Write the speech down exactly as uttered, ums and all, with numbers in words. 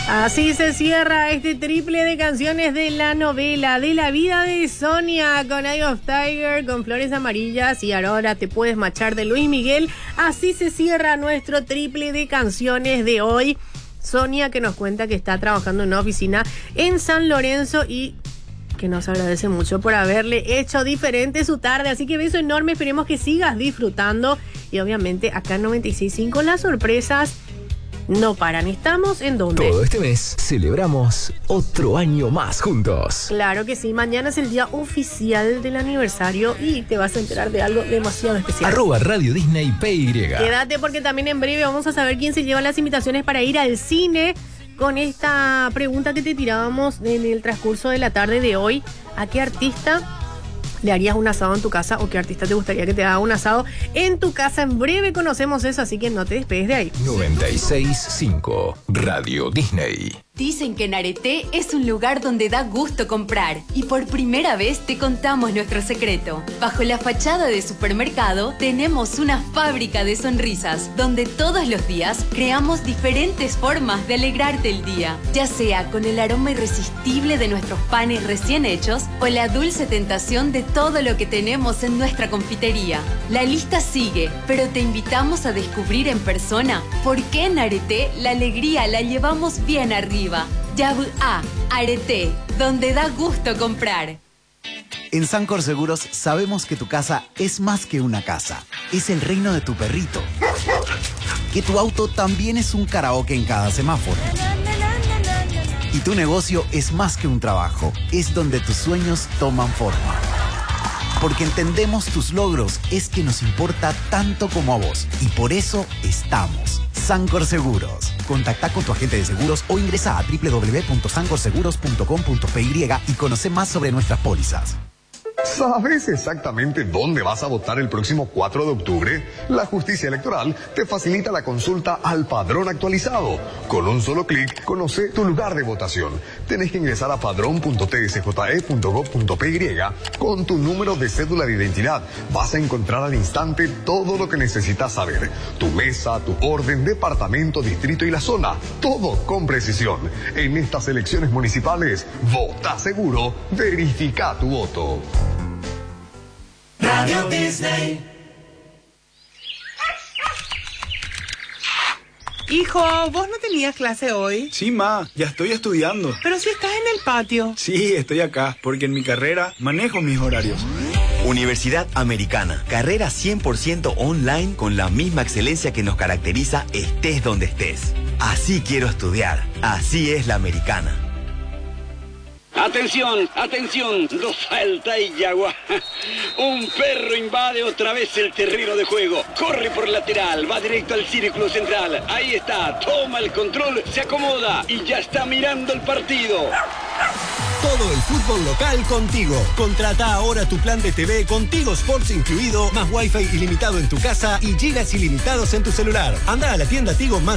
Así se cierra este triple de canciones de la novela de la vida de Sonia, con Eye of Tiger, con Flores Amarillas y Ahora te puedes marchar, de Luis Miguel. Así se cierra nuestro triple de canciones de hoy. Sonia, que nos cuenta que está trabajando en una oficina en San Lorenzo y que nos agradece mucho por haberle hecho diferente su tarde. Así que beso enorme, esperemos que sigas disfrutando. Y obviamente acá en noventa y seis punto cinco las sorpresas no paran. ¿Estamos en dónde? Todo este mes celebramos otro año más juntos. Claro que sí, mañana es el día oficial del aniversario y te vas a enterar de algo demasiado especial. Arroba Radio Disney P Y. Quédate porque también en breve vamos a saber quién se lleva las invitaciones para ir al cine, con esta pregunta que te tirábamos en el transcurso de la tarde de hoy. ¿A qué artista le harías un asado en tu casa o qué artista te gustaría que te haga un asado en tu casa? En breve conocemos eso, así que no te despegues de ahí. noventa y seis punto cinco Radio Disney. Dicen que Nareté es un lugar donde da gusto comprar y por primera vez te contamos nuestro secreto. Bajo la fachada de supermercado tenemos una fábrica de sonrisas donde todos los días creamos diferentes formas de alegrarte el día, ya sea con el aroma irresistible de nuestros panes recién hechos o la dulce tentación de todo lo que tenemos en nuestra confitería. La lista sigue, pero te invitamos a descubrir en persona por qué en Areté la alegría la llevamos bien arriba. Yabu A, Areté, donde da gusto comprar. En Sancor Seguros sabemos que tu casa es más que una casa. Es el reino de tu perrito. Que tu auto también es un karaoke en cada semáforo. Y tu negocio es más que un trabajo. Es donde tus sueños toman forma. Porque entendemos tus logros, es que nos importa tanto como a vos. Y por eso estamos. Sancor Seguros. Contacta con tu agente de seguros o ingresa a doble u doble u doble u punto sancor seguros punto com punto p y y conoce más sobre nuestras pólizas. ¿Sabes exactamente dónde vas a votar el próximo cuatro de octubre? La Justicia Electoral te facilita la consulta al padrón actualizado. Con un solo clic, conoce tu lugar de votación. Tenés que ingresar a padrón punto t s j e punto gov punto p y con tu número de cédula de identidad. Vas a encontrar al instante todo lo que necesitas saber. Tu mesa, tu orden, departamento, distrito y la zona. Todo con precisión. En estas elecciones municipales, vota seguro, verifica tu voto. Radio Disney. Hijo, ¿vos no tenías clase hoy? Sí, ma, ya estoy estudiando. Pero si estás en el patio. Sí, estoy acá, porque en mi carrera manejo mis horarios. Universidad Americana, carrera cien por ciento online con la misma excelencia que nos caracteriza estés donde estés. Así quiero estudiar, así es la Americana. Atención, atención, no falta y agua. Un perro invade otra vez el terreno de juego. Corre por lateral, va directo al círculo central. Ahí está, toma el control, se acomoda y ya está mirando el partido. Todo el fútbol local contigo. Contrata ahora tu plan de T V con Tigo Sports incluido, más Wi-Fi ilimitado en tu casa y gigas ilimitados en tu celular. Anda a la tienda Tigo más